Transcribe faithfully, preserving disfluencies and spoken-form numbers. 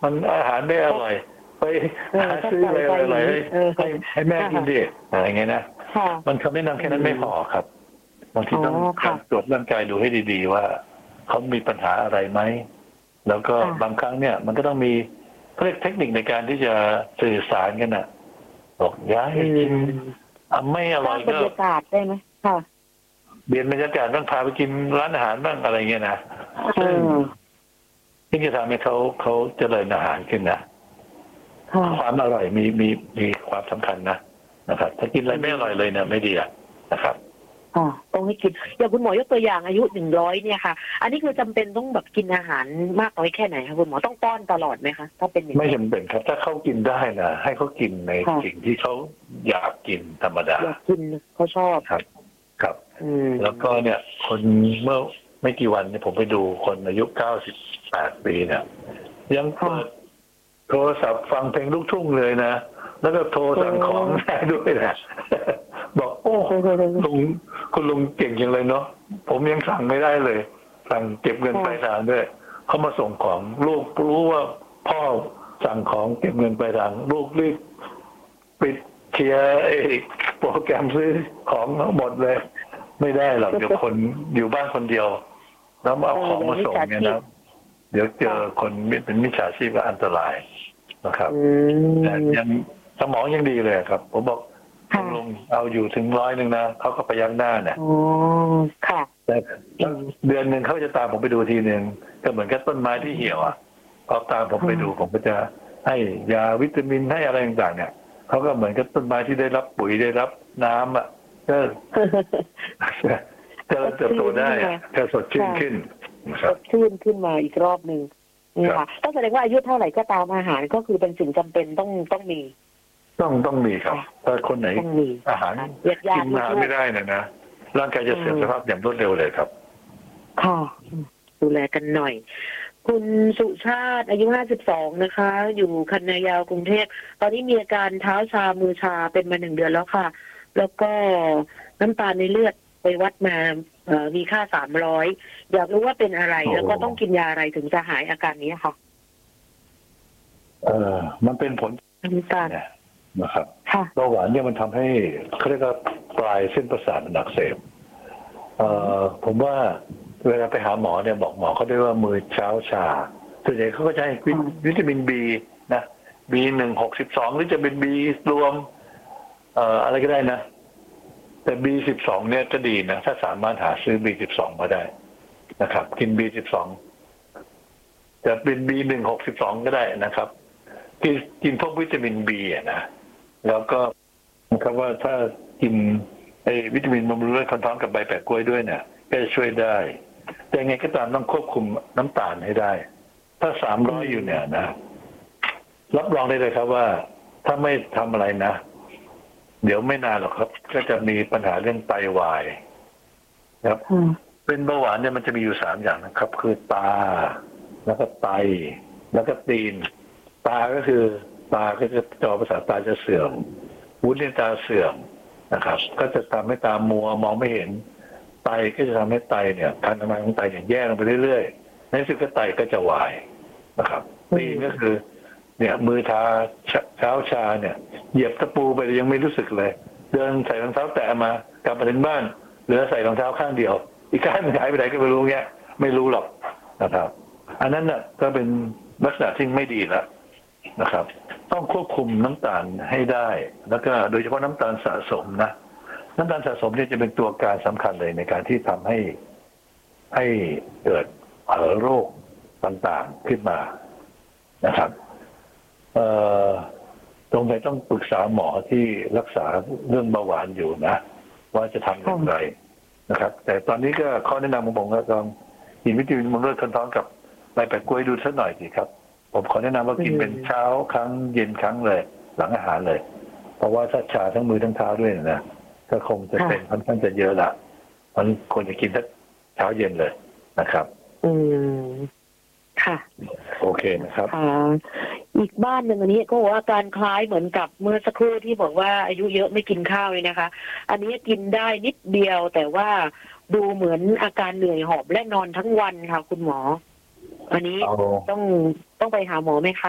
มันอาหารไม่อร่อยไปหาซื้ออะไรอะไรให้ให้แม่กินดิอะไรเงี้ยนะมันคำแนะนำแค่นั้นไม่พอครับบางทีต้องการตรวจร่างกายดูให้ดีๆว่าเขามีปัญหาอะไรไหมแล้วก็บางครั้งเนี่ยมันก็ต้องมีเรียกเทคนิคในการที่จะสื่อสารกันน่ะบอกย้ายกินไม่อร่อยก็บรรยากาศได้ไหมค่ะเปลี่ยนบรรยากาศต้องพาไปกินร้านอาหารบ้างอะไรเงี้ยนะซึ่งที่จะทำให้เขาเขาเจริญอาหารขึ้นนะความอร่อยมีมีมีความสำคัญนะนะครับถ้ากินอะไรไม่อร่อยเลยเนี่ยไม่ดีอ่ะนะครับอ๋อต้องให้กินอย่างคุณหมอยกตัวอย่างอายุหนึ่งร้อยเนี่ยค่ะอันนี้คือจำเป็นต้องแบบกินอาหารมากน้อยแค่ไหนคะคุณหมอต้องป้อนตลอดไหมคะถ้าเป็นอย่างไม่จำเป็นครับถ้าเขากินได้นะให้เขากินในสิ่งที่เขาอยากกินธรรมดาอยากกินเขาชอบครับครับแล้วก็เนี่ยคนเมื่อไม่กี่วันเนี่ยผมไปดูคนอายุเก้าสิบแปดปีเนี่ยยังเปิดโทรศัพท์ฟังเพลงลูกทุ่งเลยนะแล้วก็โทรสั่งของได้ด้วยนะบอกโอ้ลุงคุณลุงเก่งจังเลยเนาะผมยังสั่งไม่ได้เลยสั่งเก็บเงินปลายทางด้วยเขามาส่งของลูกรู้ว่าพ่อสั่งของเก็บเงินปลายทางลูกรีบปิดเคลียร์ไอ้โปรแกรมซื้อของทั้งหมดเลยไม่ได้หรอกเดี๋ยวคนอยู่บ้านคนเดียวแล้วเอาของมาส่งเนี่ยนะเดี๋ยวเจอคนเป็นมิจฉาชีพก็อันตรายนะครับแต่ยังสมองยังดีเลยครับผมบอกลงเอาอยู่ถึงร้อยหนึ่งนะเขาก็ไปยักหน้าเนี่ยแต่เดือนหนึ่งเขาจะตามผมไปดูทีหนึ่งก็เหมือนกับต้นไม้ที่เหี่ยวอ่ะเขาตามผมไปดูผมก็จะให้ยาวิตามินให้อะไรต่างๆเนี่ยเขาก็เหมือนกับต้นไม้ที่ได้รับปุ๋ยได้รับน้ำอ่ะก็จะเติบโตได้จะสดชื่นขึ้นสดชื่นขึ้นมาอีกรอบหนึ่งนี่ค่ะต้องแสดงว่าอายุเท่าไหร่ก็ตามอาหารก็คือเป็นสิ่งจำเป็นต้องต้องมีต้องต้องมีครับถ้าคนไหนอาหารกินมาไม่ได้นะนะร่างกายจะเสื่อมสภาพอย่างรวดเร็วเลยครับค่ะดูแลกันหน่อยคุณสุชาติอายุห้าสิบสองนะคะอยู่คันนายาวกรุงเทพตอนนี้มีอาการเท้าชามือชาเป็นมาหนึ่งเดือนแล้วค่ะแล้วก็น้ำตาลในเลือดไปวัดมาเอ่อมีค่าสามร้อยอยากรู้ว่าเป็นอะไรแล้วก็ต้องกินยาอะไรถึงจะหายอาการนี้ค่ะเออมันเป็นผลน้ำตาลนะครับเบาหวานเนี่ยมันทำให้เขาเรียกว่าปลายเส้นประสาทมันอักเสบเอ่อผมว่าเวลาไปหาหมอเนี่ยบอกหมอเขาได้ว่ามือเช้าชาส่วนใหญ่เขาก็จะให้วิตามินบีนะบีหนึ่งหกสิบสองหรือจะเป็นบีรวมเอ่ออะไรก็ได้นะแต่บีสิบสองเนี่ยก็ดีนะถ้าสามารถหาซื้อบีสิบสองมาได้นะครับกินบีสิบสองจะเป็นบีหนึ่งหกสิบสองก็ได้นะครับกินกินพวกวิตามินบีอ่ะนะแล้วก็นะครับว่าถ้ากินไอ้วิตามินบำรุงเลือดคนท้องกับใบแปะกล้วยด้วยเนี่ยก็จะช่วยได้แต่ไงก็ตามต้องควบคุมน้ำตาลให้ได้ถ้าสามร้อยอยู่เนี่ยนะรับรองได้เลยครับว่าถ้าไม่ทำอะไรนะเดี๋ยวไม่นานหรอกครับก็จะมีปัญหาเรื่องไตวายครับเป็นเบาหวานเนี่ยมันจะมีอยู่สามอย่างนะครับคือตาแล้วก็ไตแล้วก็ตีนตาก็คือตาก็จะจอประสาทตาจะเสื่อมวุ้นเลนตาเสื่อมนะครับก็จะทำให้ตามัวมองไม่เห็นไตก็จะทำให้ไตเนี่ยการทำงานของไตเนี่ยแย่ลงไปเรื่อยๆในสุดก็ไตก็จะวายนะครับตีนก็คือเนี่ยมือชาเท้าชาเนี่ยเหยียบตะปูไปยังไม่รู้สึกเลยเดินใส่รองเท้าแตะมากลับมาถึงบ้านเหลือใส่รองเท้าข้างเดียวอีกข้างหายไปไหนก็ไม่รู้เงี้ยไม่รู้หรอกนะครับอันนั้นน่ะก็เป็นลักษณะที่ไม่ดีแล้วนะครับต้องควบคุมน้ำตาลให้ได้แล้วก็โดยเฉพาะน้ำตาลสะสมนะน้ำตาลสะสมเนี่ยจะเป็นตัวการสำคัญเลยในการที่ทำให้ให้เกิดโรคต่างๆขึ้นมานะครับเอ่อตรงไหนต้องปรึกษาหมอที่รักษาเรื่องเบาหวานอยู่นะว่าจะทำอย่างไรนะครับแต่ตอนนี้ก็ข้อแนะนำของผมก็ต้องกินวิตามินบำรุงเลือดคนท้องกับใบแปะกล้วยดูสักหน่อยสิครับผมขอแนะนำว่ากินเป็นเช้าครั้งเย็นครั้งเลยหลังอาหารเลยเพราะว่าถ้าชาทั้งมือทั้งเท้าด้วยนะก็คงจะเป็นค่อนข้างจะเยอะละมันควรจะกินทั้งเช้าเย็นเลยนะครับอืมค่ะโอเคนะครับอีกบ้านหนึ่งอันนี้ก็ว่าอาการคล้ายเหมือนกับเมื่อสักครู่ที่บอกว่าอายุเยอะไม่กินข้าวเลยนะคะอันนี้กินได้นิดเดียวแต่ว่าดูเหมือนอาการเหนื่อยหอบและนอนทั้งวันค่ะคุณหมออันนี้ต้องต้องไปหาหมอไหมคะ